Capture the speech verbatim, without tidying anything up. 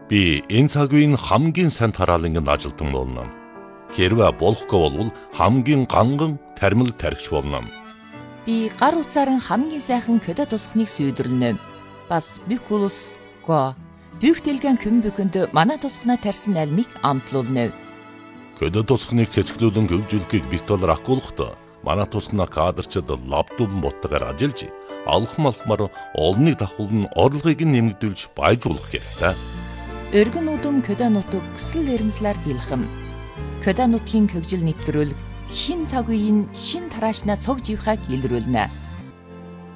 Би энэ цаг үеийн хамгийн сайн тарааланганд ажилтан болно. Хэрвээ болохгүй бол хамгийн ганган тармил тархич болно. Би гар утсаар хамгийн сайхан көдө тусахныг сүйдэрлэнэ. Бас бикулус го бүгдэлгэн көмбөгөнд манай тусахнаа тарьсан альмыг амтлуулна. Көдө тусахныг цэцгэлүүлэн хөгжүүлэхийг бит доллар ахгуулахдаа манай тусахнаа кадрчид лаптопн боттойгоор ажиллаж алхам алхмаар олныг давхуулн орлогыг нэмэгдүүлж баяжуулах хэрэгтэй. Өргөн үдэм көдө нутаг хүсэл эрмслэр бэлхэм. Көдө нутгийн хөгжил нэвтрүүлэг шин цаг үеийн шин тараашнаа цог живхаг илрүүлнэ.